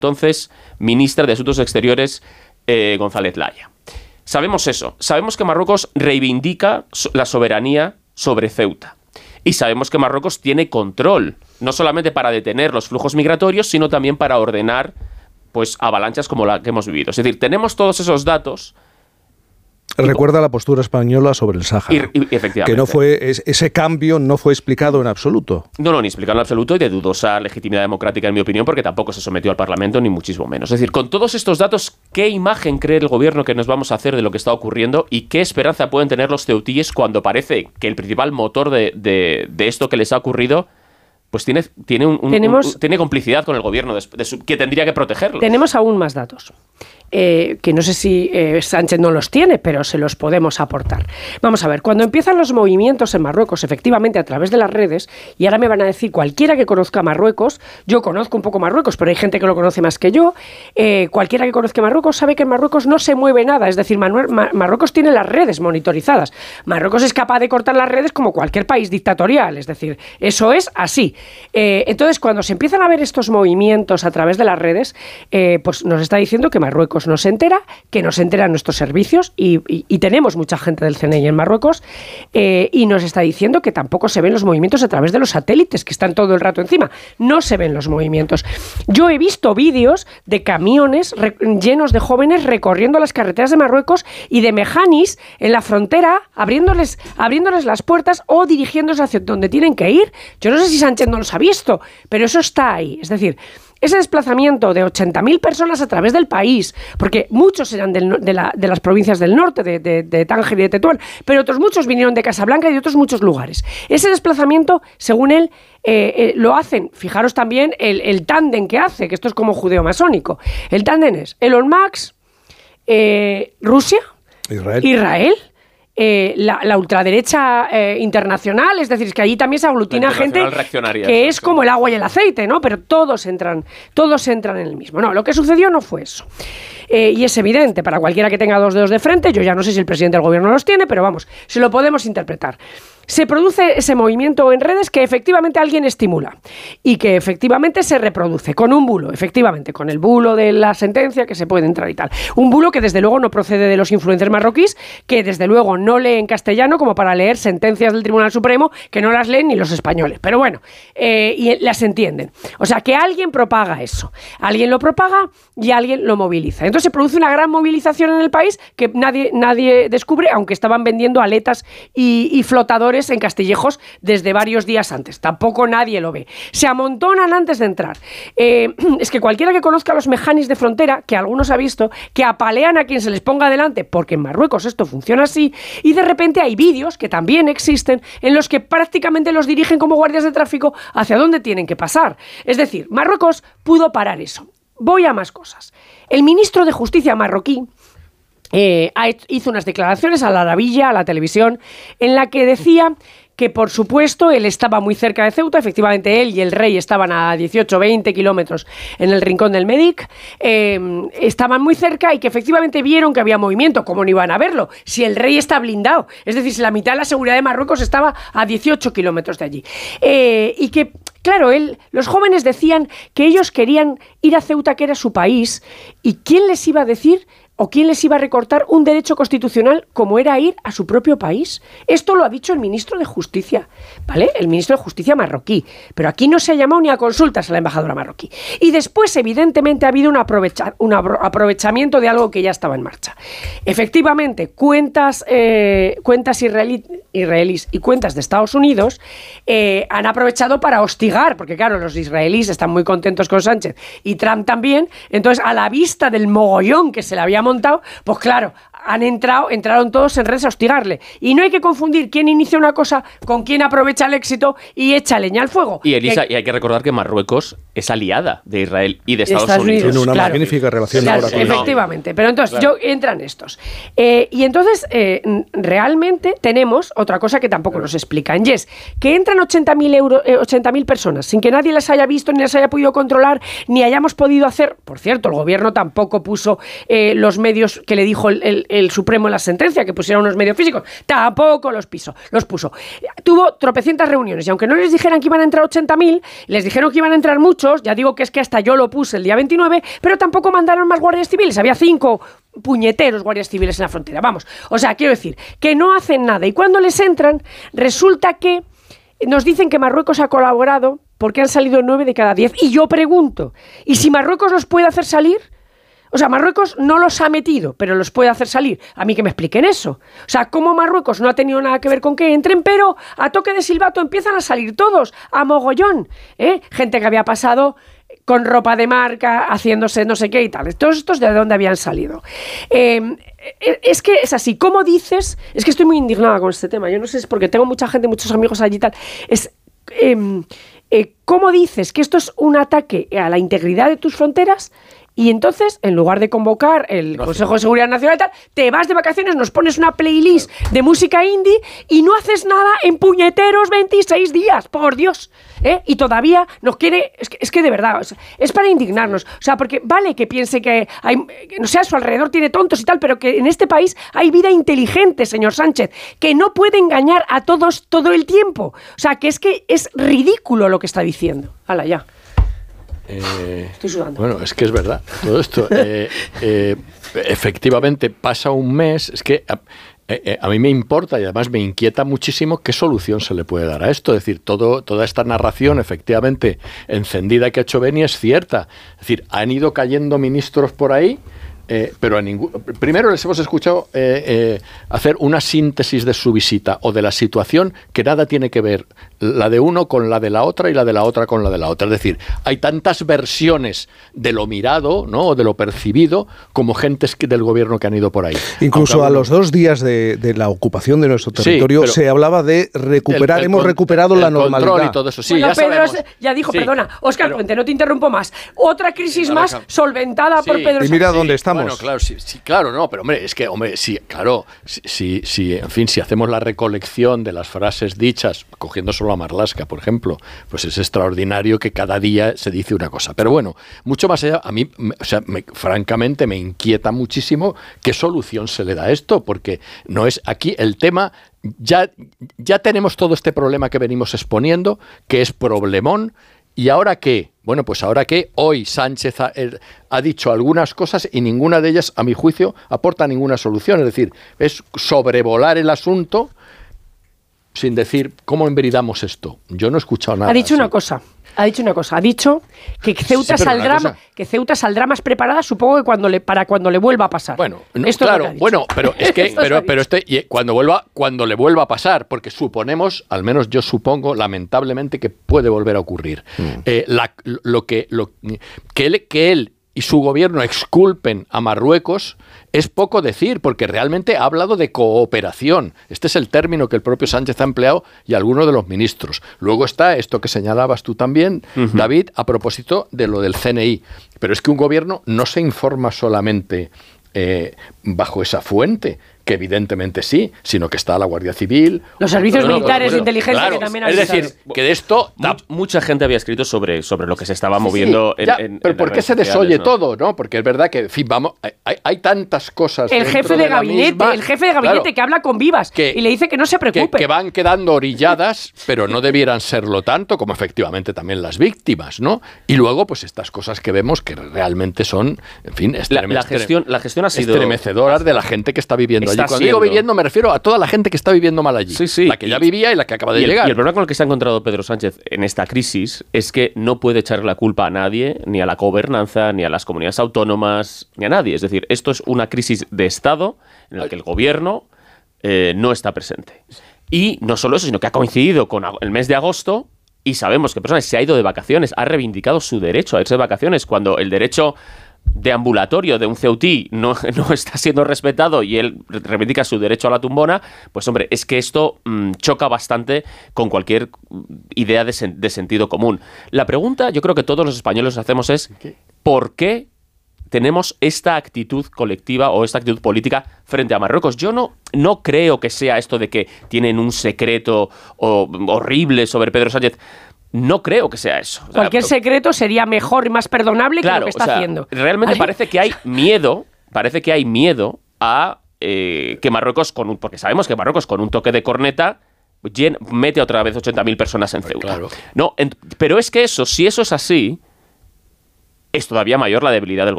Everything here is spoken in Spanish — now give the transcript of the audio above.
entonces ministra de Asuntos Exteriores, González Laya. Sabemos eso. Sabemos que Marruecos reivindica la soberanía sobre Ceuta. Y sabemos que Marruecos tiene control, no solamente para detener los flujos migratorios, sino también para ordenar pues avalanchas como la que hemos vivido. Es decir, tenemos todos esos datos. Recuerda la postura española sobre el Sáhara. Y efectivamente. Que no fue, ese cambio no fue explicado en absoluto. No, ni explicado en absoluto, y de dudosa legitimidad democrática, en mi opinión, porque tampoco se sometió al Parlamento, ni muchísimo menos. Es decir, con todos estos datos, ¿qué imagen cree el gobierno que nos vamos a hacer de lo que está ocurriendo y qué esperanza pueden tener los ceutíes cuando parece que el principal motor de esto que les ha ocurrido pues tiene complicidad con el gobierno que tendría que protegerlo? Tenemos aún más datos. Que no sé si Sánchez no los tiene, pero se los podemos aportar. Vamos a ver, cuando empiezan los movimientos en Marruecos, efectivamente a través de las redes, y ahora me van a decir cualquiera que conozca Marruecos, yo conozco un poco Marruecos, pero hay gente que lo conoce más que yo, cualquiera que conozca Marruecos sabe que en Marruecos no se mueve nada, es decir, Marruecos tiene las redes monitorizadas. Marruecos es capaz de cortar las redes como cualquier país dictatorial, es decir, eso es así. Entonces, cuando se empiezan a ver estos movimientos a través de las redes, pues nos está diciendo que Marruecos no se entera, que no se enteran nuestros servicios y tenemos mucha gente del CNI en Marruecos y nos está diciendo que tampoco se ven los movimientos a través de los satélites que están todo el rato encima. No se ven los movimientos. Yo he visto vídeos de camiones llenos de jóvenes recorriendo las carreteras de Marruecos y de mejanis en la frontera abriéndoles las puertas o dirigiéndose hacia donde tienen que ir. Yo no sé si Sánchez no los ha visto, pero eso está ahí. Es decir, ese desplazamiento de 80.000 personas a través del país, porque muchos eran de las provincias del norte, de Tánger y de Tetuán, pero otros muchos vinieron de Casablanca y de otros muchos lugares. Ese desplazamiento, según él, lo hacen. Fijaros también el tándem que hace, que esto es como judeo-masónico. El tándem es Elon Musk, Rusia, Israel, la ultraderecha internacional, es decir, que allí también se aglutina gente que es como el agua y el aceite, ¿no? Pero todos entran en el mismo. No, lo que sucedió no fue eso. Y es evidente, para cualquiera que tenga dos dedos de frente, yo ya no sé si el presidente del gobierno los tiene, pero vamos, se lo podemos interpretar. Se produce ese movimiento en redes que efectivamente alguien estimula y que efectivamente se reproduce con un bulo, efectivamente, con el bulo de la sentencia que se puede entrar y tal. Un bulo que desde luego no procede de los influencers marroquíes, que desde luego no leen castellano como para leer sentencias del Tribunal Supremo, que no las leen ni los españoles. Pero bueno, y las entienden. O sea, que alguien propaga eso. Alguien lo propaga y alguien lo moviliza. Entonces se produce una gran movilización en el país que nadie descubre, aunque estaban vendiendo aletas y flotadores en Castillejos desde varios días antes. Tampoco nadie lo ve. Se amontonan antes de entrar. Es que cualquiera que conozca los mejanis de frontera, que algunos ha visto, que apalean a quien se les ponga delante, porque en Marruecos esto funciona así, y de repente hay vídeos que también existen en los que prácticamente los dirigen como guardias de tráfico hacia dónde tienen que pasar. Es decir, Marruecos pudo parar eso. Voy a más cosas. El ministro de Justicia marroquí hizo unas declaraciones a la Arabilla, a la televisión, en la que decía que, por supuesto, él estaba muy cerca de Ceuta, efectivamente él y el rey estaban a 18-20 kilómetros en el rincón del Medic, estaban muy cerca y que efectivamente vieron que había movimiento. ¿Cómo no iban a verlo? Si el rey está blindado, es decir, si la mitad de la seguridad de Marruecos estaba a 18 kilómetros de allí. Y que, claro, los jóvenes decían que ellos querían ir a Ceuta, que era su país, y ¿quién les iba a decir o quién les iba a recortar un derecho constitucional como era ir a su propio país? Esto lo ha dicho el ministro de Justicia, ¿vale? El ministro de Justicia marroquí. Pero aquí no se ha llamado ni a consultas a la embajadora marroquí. Y después, evidentemente, ha habido un aprovechamiento de algo que ya estaba en marcha. Efectivamente, cuentas israelíes y cuentas de Estados Unidos han aprovechado para hostigar, porque claro, los israelíes están muy contentos con Sánchez y Trump también. Entonces, a la vista del mogollón que se le había montado, pues claro, entraron todos en redes a hostigarle. Y no hay que confundir quién inicia una cosa con quién aprovecha el éxito y echa leña al fuego. Y Elisa, y hay que recordar que Marruecos es aliada de Israel y de Estados Unidos. Tiene una magnífica relación ahora con efectivamente. Pero entonces, entran estos. Y entonces, realmente tenemos otra cosa que tampoco nos explican, y es que entran 80.000 personas sin que nadie las haya visto, ni las haya podido controlar, ni hayamos podido hacer. Por cierto, el gobierno tampoco puso los medios que le dijo el el Supremo en la sentencia, que pusieron unos medios físicos, tampoco los puso. Tuvo tropecientas reuniones, y aunque no les dijeran que iban a entrar 80.000, les dijeron que iban a entrar muchos, ya digo que es que hasta yo lo puse el día 29, pero tampoco mandaron más guardias civiles, había 5 puñeteros guardias civiles en la frontera, vamos. O sea, quiero decir, que no hacen nada, y cuando les entran, resulta que nos dicen que Marruecos ha colaborado porque han salido 9 de cada 10. Y yo pregunto, ¿y si Marruecos los puede hacer salir? O sea, Marruecos no los ha metido, pero los puede hacer salir. A mí que me expliquen eso. O sea, cómo Marruecos no ha tenido nada que ver con que entren, pero a toque de silbato empiezan a salir todos, a mogollón. Gente que había pasado con ropa de marca, haciéndose no sé qué y tal. Todos estos de dónde habían salido. Es que es así. ¿Cómo dices? Es que estoy muy indignada con este tema. Yo no sé, es porque tengo mucha gente, muchos amigos allí y tal. ¿Cómo dices que esto es un ataque a la integridad de tus fronteras? Y entonces, en lugar de convocar el Consejo de Seguridad Nacional y tal, te vas de vacaciones, nos pones una playlist de música indie y no haces nada en puñeteros 26 días, por Dios. Y todavía nos quiere... Es que de verdad, o sea, es para indignarnos. O sea, porque vale que piense que hay, no sé, a su alrededor tiene tontos y tal, pero que en este país hay vida inteligente, señor Sánchez, que no puede engañar a todos todo el tiempo. O sea, que es ridículo lo que está diciendo. Hala, ya. Estoy sudando. Bueno, es que es verdad. Todo esto, efectivamente, pasa un mes. Es que a mí me importa y además me inquieta muchísimo qué solución se le puede dar a esto. Es decir, toda esta narración, efectivamente, encendida que ha hecho Beni es cierta. Es decir, han ido cayendo ministros por ahí. Pero primero les hemos escuchado hacer una síntesis de su visita o de la situación que nada tiene que ver la de uno con la de la otra y la de la otra con la de la otra. Es decir, hay tantas versiones de lo mirado, ¿no?, o de lo percibido como gentes del gobierno que han ido por ahí. Incluso a los 2 días de la ocupación de nuestro territorio se hablaba de recuperar, hemos recuperado la normalidad. Y todo eso. Sí, bueno, ya Pedro sabemos. Ya dijo, sí, perdona, Óscar Puente, no te interrumpo más. Otra crisis más solventada por Pedro Sánchez. Y mira dónde estamos. Bueno, claro, sí, claro, no, pero hombre, sí, claro, en fin, si hacemos la recolección de las frases dichas, cogiendo solo a Marlaska, por ejemplo, pues es extraordinario que cada día se dice una cosa. Pero bueno, mucho más allá, a mí, francamente, me inquieta muchísimo qué solución se le da a esto, porque no es aquí el tema. Ya tenemos todo este problema que venimos exponiendo, que es problemón. ¿Y ahora qué? Bueno, pues ahora qué. Hoy Sánchez ha dicho algunas cosas y ninguna de ellas, a mi juicio, aporta ninguna solución. Es decir, es sobrevolar el asunto sin decir cómo enveridamos esto. Yo no he escuchado nada. Ha dicho una cosa. Ha dicho que Ceuta saldrá más preparada, supongo que para cuando le vuelva a pasar. Bueno, no, claro, bueno, pero es que cuando le vuelva a pasar, porque suponemos, al menos yo supongo, lamentablemente, que puede volver a ocurrir. Que él y su gobierno exculpen a Marruecos es poco decir, porque realmente ha hablado de cooperación. Este es el término que el propio Sánchez ha empleado y algunos de los ministros. Luego está esto que señalabas tú también, David, a propósito de lo del CNI. Pero es que un gobierno no se informa solamente bajo esa fuente, que evidentemente sí, sino que está la Guardia Civil, los servicios militares de inteligencia, claro, que también es decir, que de esto mucha gente había escrito sobre lo que se estaba moviendo pero ¿por qué se desoye todo, no? Porque es verdad que, en fin, hay tantas cosas. El jefe de gabinete que habla con Vivas y le dice que no se preocupe, que van quedando orilladas, pero no debieran serlo tanto, como efectivamente también las víctimas, ¿no? Y luego, pues estas cosas que vemos que realmente son, en fin, la gestión ha sido estremecedoras de la gente que está viviendo allí. Cuando digo viviendo, me refiero a toda la gente que está viviendo mal allí. Sí. La que ya vivía y la que acaba de llegar. Y el problema con el que se ha encontrado Pedro Sánchez en esta crisis es que no puede echarle la culpa a nadie, ni a la gobernanza, ni a las comunidades autónomas, ni a nadie. Es decir, esto es una crisis de Estado en la que el gobierno no está presente. Y no solo eso, sino que ha coincidido con el mes de agosto y sabemos que personas se ha ido de vacaciones, ha reivindicado su derecho a irse de vacaciones, cuando el derecho de ambulatorio de un ceutí no está siendo respetado y él reivindica su derecho a la tumbona, pues hombre, es que esto choca bastante con cualquier idea de sentido común. La pregunta, yo creo que todos los españoles hacemos es ¿por qué tenemos esta actitud colectiva o esta actitud política frente a Marruecos? Yo no creo que sea esto de que tienen un secreto horrible sobre Pedro Sánchez. No creo que sea eso. O sea, cualquier secreto sería mejor y más perdonable que lo que está haciendo. Realmente parece que hay miedo a que Marruecos, porque sabemos que Marruecos con un toque de corneta mete otra vez 80.000 personas en Ceuta. Claro. No, pero es que si eso es así, es todavía mayor la debilidad del gobierno.